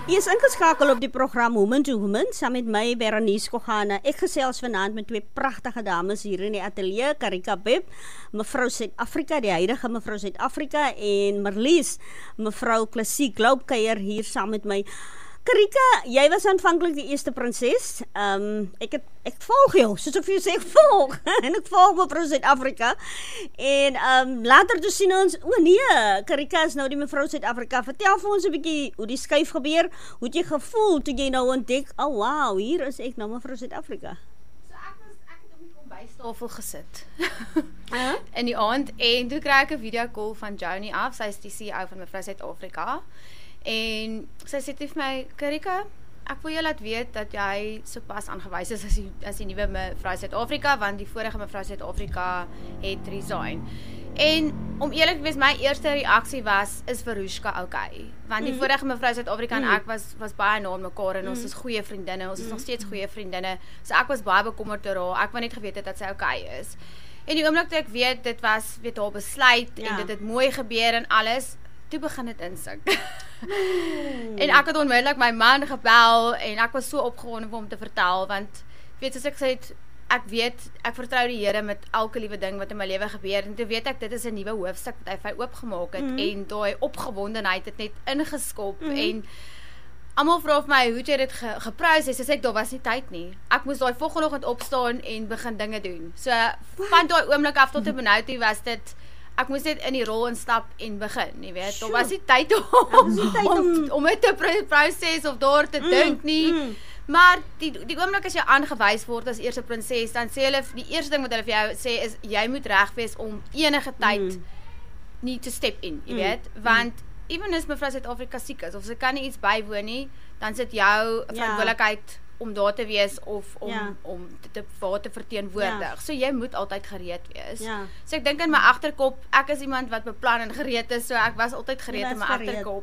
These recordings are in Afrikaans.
Jy is ingeskakel op die program Woman to Woman, saam met my, Berenice Kogana. Ek gesels vanaand met twee pragtige dames hier in die ateljee, Karika Beb, mevrou Suid-Afrika, die huidige mevrou Suid-Afrika, en Marlies, mevrou Klassiek Loopkuier hier saam met my. Karika, jy was aanvanklik die eerste prinses. Ek volg jou, soos ek vir jou sê, ek volg. En ek volg mevrou Suid-Afrika. En later toe sien ons, Karika is nou die mevrou Suid-Afrika. Vertel vir ons 'n bietjie hoe die skuif gebeur. Hoe het jy gevoel toe jy nou ontdek, oh wow, hier is ek nou mevrou Suid-Afrika. So ek het op die kombuistafel gesit. In die aand, en toe kry ek 'n video call van Joni af. Sy is die CEO van mevrou Suid-Afrika. En sy sê vir my, Karika, ek wil jou laat weet dat jy sopas aangewys is as die nuwe mevrou Suid-Afrika, want die vorige mevrou Suid-Afrika het resign. En om eerlik te wees, my eerste reaksie is Verushka okay? Want die vorige mevrou Suid-Afrika en ek was baie na mekaar en ons is goeie vriendinne, ons is nog steeds goeie vriendinne. So ek was baie bekommerd oor haar. Ek wou net geweet het dat sy okay is. En die oomblik toe ek weet dit was haar besluit en dit het mooi gebeur en alles, toe begin dit insink. En ek het onmiddellik my man gebel en ek was so opgewonde om hom te vertel, want soos ek sê, ek vertrou die Here met elke liewe ding wat in my lewe gebeur, en toe weet ek, dit is 'n nuwe hoofstuk wat hy vir my oopgemaak het, en daai opgewondenheid het net ingeskop, en almal vra vir my, hoe het jy dit geproses, sê ek, daar was nie tyd nie. Ek moes daai volgende oggend opstaan en begin dinge doen. So, van daai oomblik af tot 'n minuut toe was dit, ek moes net in die rol instap en begin, jy weet. Daar was nie tyd om het te proses of daar te dink nie. Maar die oomblik as jy aangewys word as eerste prinses, dan sê hulle, die eerste ding wat hulle vir jou sê is, jy moet reg wees om enige tyd nie te step in, jy weet. Want even as mevrou Suid-Afrika siek is, of sy kan nie iets bywoon nie, dan sit jou verantwoordelikheid om daar te wees of om te verteenwoordig. So jy moet altyd gereed wees. So ek dink in my agterkop, ek is iemand wat beplan en gereed is, so ek was altyd gereed in my agterkop,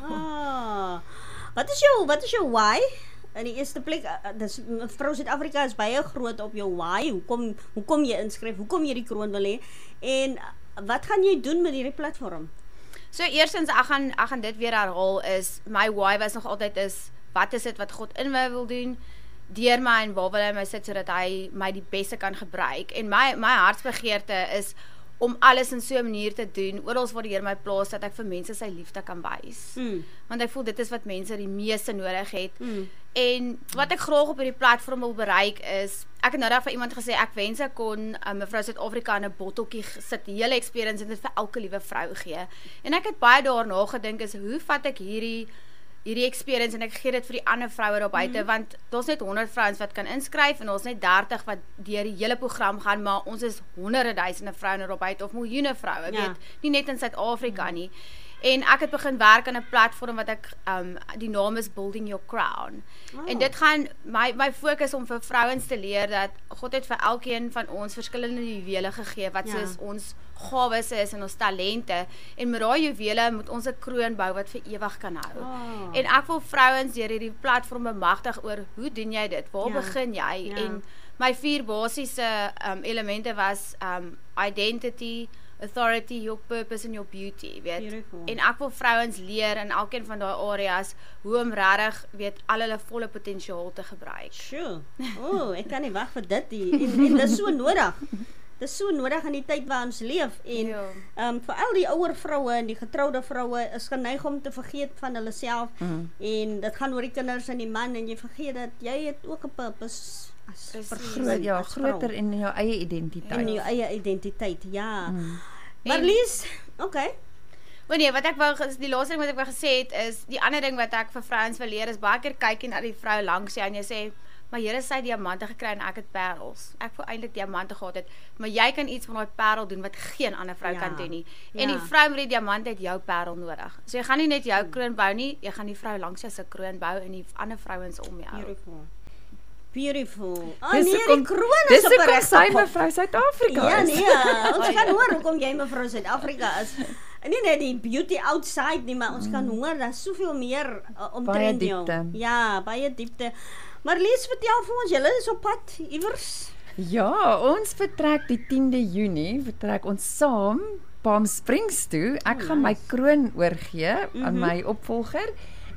Wat is jou why? In die eerste plek, mevrou Suid-Afrika is baie groot op jou why. Hoekom jy inskryf, hoekom jy die kroon wil hê, en wat gaan jy doen met hierdie platform? So eerstens, ek gaan dit weer herhaal, is my why was nog altyd is, wat is dit wat God in my wil doen, deur my en waar wil hy my sit, sodat hy my die beste kan gebruik, en my hartsbegeerte is, om alles in so 'n manier te doen, oral waar die Here my plaas, dat ek vir mense sy liefde kan wys. Want ek voel, dit is wat mense die meeste nodig het, en wat ek graag op hierdie platform wil bereik is, ek het nou daar vir iemand gesê, ek wens ek kon mevrou Suid-Afrika in 'n botteltjie sit, die hele experience, en dit vir elke liewe vrou gee, en ek het baie daarna gedink, is, hoe vat ek hierdie experience, en ek gee dit vir die ander vroue daar buite, want daar's net 100 vrouens wat kan inskryf, en ons net 30 wat deur die hele program gaan, maar ons is honderde duisende vroue daar buite, of miljoene vroue, weet, nie net in Suid-Afrika nie. En ek het begin werk aan 'n platform wat ek, die naam is Building Your Crown. En dit gaan, my fokus om vir vrouens te leer, dat God het vir elkeen van ons verskillende juwele gegee, wat soos ons gawes is en ons talente, en met daai juwele moet ons 'n kroon bou wat vir ewig kan hou. En ek wil vrouens deur hierdie platform bemagtig oor, hoe doen jy dit, waar begin jy, en my 4 basiese elemente was, identity, authority, your purpose and your beauty, weet. Beautiful. En ek wil vrouens leer in elkeen van daai areas, hoe om regtig, weet, al hulle volle potensiaal te gebruik. Sure. Ek kan nie wag vir dit nie, en dit is so nodig. Dit is so nodig in die tyd waar ons leef, en veral die ouer vroue en die getroude vroue is geneig om te vergeet van hulle self, en dit gaan oor die kinders en die man, en jy vergeet dat jy het ook 'n purpose groter in jou eie identiteit. In jou eie identiteit, Marlies, okay. Nee, wat ek wou, die laaste ding wat ek wou gesê het, is, die ander ding wat ek vir vrouens wil leer, is baie keer kyk en na die vrou langs jou, en jy sê, maar Here, sy diamante gekry en ek het parels. Ek wil eintlik diamante gehad het, maar jy kan iets van daai parel doen wat geen ander vrou kan doen nie. En die vrou met die diamante het jou parel nodig. So jy gaan nie net jou kroon bou nie, jy gaan die vrou langs jou se kroon bou en die ander vrouens om jou. Beautiful. Die kroon is op reg. Dis sy mevrou Suid-Afrika is. Ons gaan hoor hoekom jy mevrou Suid-Afrika is. Nie net die beauty outside nie, maar ons kan hoor, daar is soveel meer omtrent jou. Ja, baie diepte. Marlies, vertel vir ons, julle is op pad iewers? Ja, ons vertrek die 10de Junie, vertrek ons saam Palm Springs toe. Ek gaan my kroon oorgee aan my opvolger,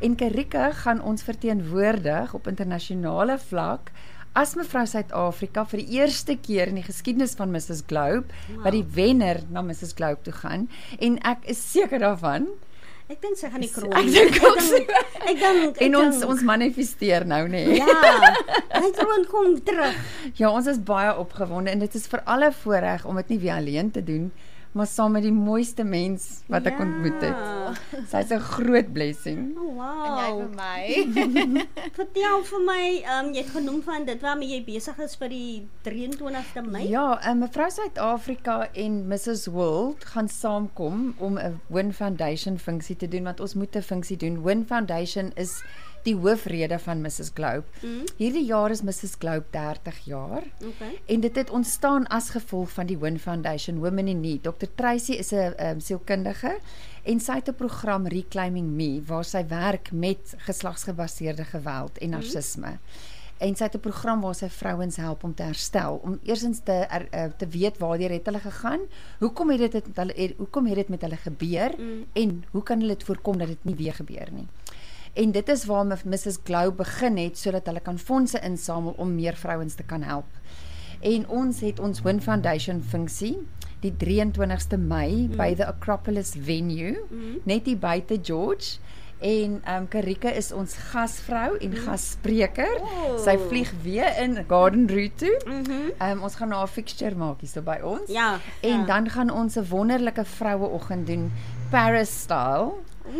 En Karika gaan ons verteenwoordig op internasionale vlak as mevrou Suid-Afrika vir die eerste keer in die geskiedenis van Mrs. Globe, wat die wenner na Mrs. Globe toe gaan. En ek is seker daarvan. Ek dink sy gaan die kroon. Ek dink ook so. Ek dink En ons manifesteer nou, nee. Ja, die kroon kom terug. Ja, ons is baie opgewonde en dit is vir alle voorreg om dit nie weer alleen te doen, maar saam met die mooiste mens wat ek ontmoet het. Sy is 'n groot blessing. Oh, wow. En jy vir my. Vertel vir my, jy het genoem van dit waarmee jy besig is vir die 23ste Mei. Ja, mevrou Suid-Afrika en Mrs. World gaan saamkom om 'n Win Foundation funksie te doen, want ons moet 'n funksie doen. Win Foundation is die hoofrede van Mrs. Globe. Hierdie jaar is Mrs. Globe 30 jaar. Okay. En dit het ontstaan as gevolg van die Win Foundation Women in Need. Dr. Tracy is 'n sielkundige en sy het 'n program Reclaiming Me waar sy werk met geslagsgebaseerde geweld en narcisme. En sy het 'n program waar sy vrouens help om te herstel, om eerstens te weet waardeur het hulle gegaan, hoekom het dit met hulle gebeur en hoe kan hulle dit voorkom dat dit nie weer gebeur nie. En dit is waar Mrs. Globe begin het, sodat hulle kan fondse insamel om meer vrouens te kan help. En ons het ons Win Foundation funksie, die 23ste Mei, by the Acropolis venue, net hier buite George. En Karika is ons gasvrou en gasspreker. Sy vlieg weer in Garden Route toe. Ons gaan nou 'n fixture maak hier so by ons. Ja. En dan gaan ons 'n wonderlike vroueoggend doen, Paris style.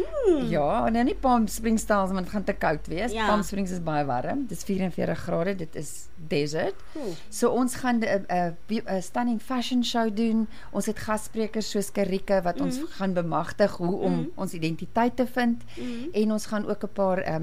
Ja, nou nie Palm Springs style, want het gaan te koud wees. Ja. Palm Springs is baie warm. Dit is 44 grade, dit is desert. So ons gaan 'n stunning fashion show doen. Ons het gassprekers soos Karika wat ons gaan bemagtig hoe om ons identiteit te vind. En ons gaan ook 'n paar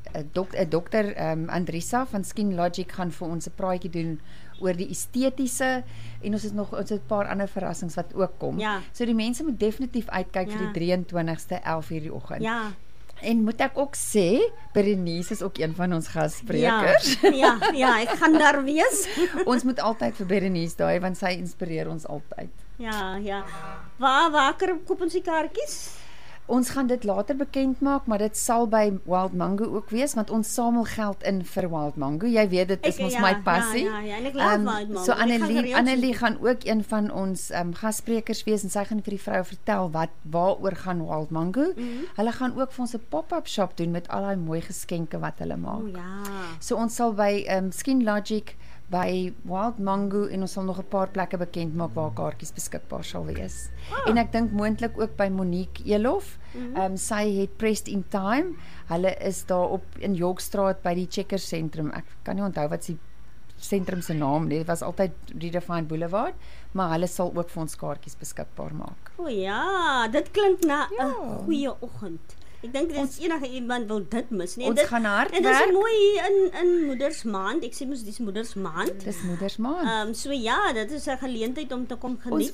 dokter Andrisa van Skin Logic gaan vir ons 'n praatjie doen oor die estetiese, en ons het 'n paar ander verrassings wat ook kom. Ja. So die mense moet definitief uitkyk vir die 23ste 11:00 die oggend. Ja. En moet ek ook sê, Berenice is ook een van ons gassprekers. Ja, ek gaan daar wees. Ons moet altyd vir Berenice daai, want sy inspireer ons altyd. Ja. Waar koop ons die kaartjies? Ons gaan dit later bekend maak, maar dit sal by Wild Mango ook wees, want ons samel geld in vir Wild Mango. Jy weet, dit is my passie. Ja, en ek love Wild Mango. So Annelie gaan ook een van ons gassprekers wees, en sy gaan vir die vrou vertel waaroor gaan Wild Mango. Hulle gaan ook vir ons 'n pop-up shop doen met al die mooi geskenke wat hulle maak. So ons sal by Skin Logic, by Wild Mango, en ons sal nog 'n paar plekke bekend maak waar kaartjies beskikbaar sal wees. En ek dink moontlik ook by Monique Elof. Sy het Pressed in Time. Hulle is daar op in Yorkstraat by die Checkers sentrum. Ek kan nie onthou wat die sentrum se naam nie. Dit was altyd Redefined Boulevard, maar hulle sal ook vir ons kaartjies beskikbaar maak. O ja, dit klink na 'n goeie oggend. Ek dink enige iemand wil dit mis nie. Ons gaan hard werk. En dit is mooi in Moedersmaand. Ek sê mos dis Moedersmaand. Dis Moedersmaand. So ja, dit is 'n geleentheid om te kom geniet.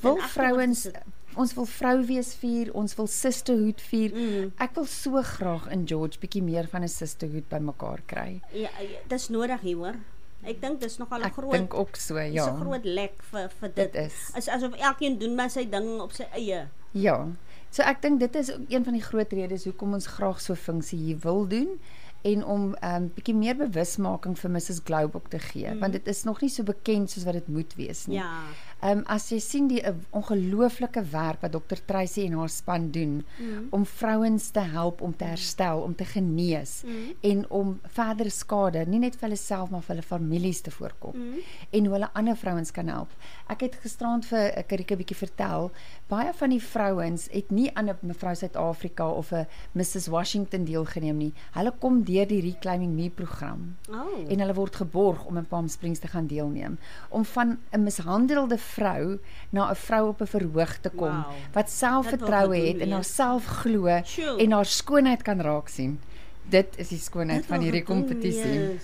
Ons wil Vrouwees vier, ons wil sisterhood vier. Ek wil so graag in George bietjie meer van 'n sisterhood bymekaar kry. Ja, dis nodig hier, hoor. Ek dink dis nogal 'n groot. Ek dink ook so, ja. Dis 'n groot lek vir dit. Dit is. Asof elkeen doen maar sy ding op sy eie. Ja. So ek dink dit is een van die groot redes hoekom ons graag so 'n funksie hier wil doen, en om bietjie meer bewusmaking vir Mrs. Globe ook te gee, want dit is nog nie so bekend soos wat dit moet wees nie. Ja. As jy sien die ongelooflike werk wat Dr. Tracy en haar span doen, om vrouens te help om te herstel, om te genees, en om verdere skade, nie net vir hulle self, maar vir hulle families te voorkom, en hoe hulle ander vrouens kan help. Ek het gisterand vir Karika bietjie vertel, baie van die vrouens het nie aan 'n mevrou Suid-Afrika of 'n Mrs. Washington deelgeneem nie. Hulle kom deur die Reclaiming Me program, en hulle word geborg om in Palm Springs te gaan deelneem, om van 'n mishandelde vrou na 'n vrou op 'n verhoog te kom, wat selfvertroue het en haarself glo en haar skoonheid kan raak sien. Dit is die skoonheid van hierdie kompetisie.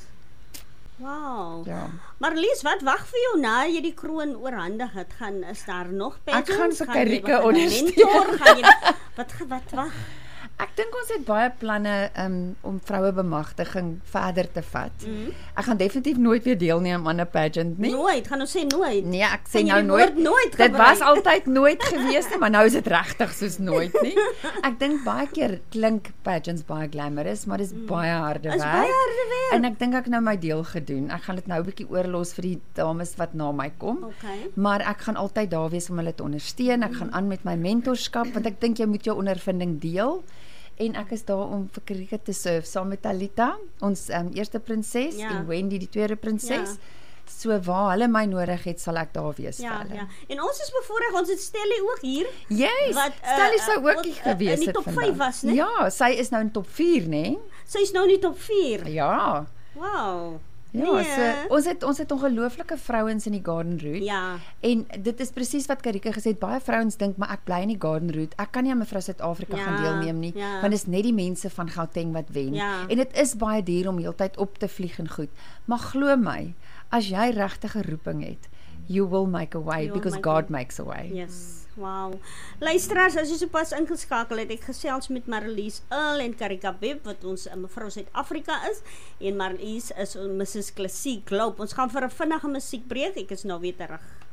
Wow. Ja. Maar Lies, wat wag vir jou na jy die kroon oorhandig het? Is daar nog pageants? Ek gaan vir Karika ondersteun. Wat wag? Ek dink ons het baie planne om vrouebemagtiging verder te vat. Ek gaan definitief nooit weer deelneem aan 'n pageant nie. Nooit, gaan ons sê nooit. Nee, ek sê Kan jy nou die nooit. woord nooit Dit was gebruik? altyd nooit gewees nie, maar nou is dit regtig soos nooit nie. Ek dink baie keer klink pageants baie glamorous, maar dis baie harde Is werk. baie harde werk. En ek dink ek nou my deel gedoen. Ek gaan dit nou 'n bietjie oorlos vir die dames wat na my kom. Okay. Maar ek gaan altyd daar wees om hulle te ondersteun. Ek gaan aan met my mentorskap want ek dink jy moet jou ondervinding deel. En ek is daar om vir Karika te serve saam met Talita, ons eerste prinses en Wendy die tweede prinses. So waar hulle my nodig het, sal ek daar wees vir hulle. Ja. En ons is bevoorreg, ons het Stellie ook hier. Yes, Wat, Stellie sou ook hier gewees het in die top 5 was, né? Ja, sy is nou in top 4, né? Sy is nou in die top 4. Ja. Wow. Ja, so, ons het ongelooflike vrouens in die Garden Route. Ja. En dit is presies wat Karika gesê het, baie vrouens dink maar ek bly in die Garden Route. Ek kan nie aan mevrou Suid-Afrika gaan deelneem nie, want dit is net die mense van Gauteng wat wen. En dit is baie duur om heeltyd op te vlieg en goed. Maar glo my, as jy regtig 'n roeping het, you will make a way because God makes a way. Yes. Wow. Luisteraars, as jy sopas ingeskakel het, ek gesels met Marlies Earl en Karika Bibb wat ons mevrou Suid-Afrika is en Marlies is Mrs. Klassiek Globe. Ons gaan vir 'n vinnige musiekbreek. Ek is nou weer terug.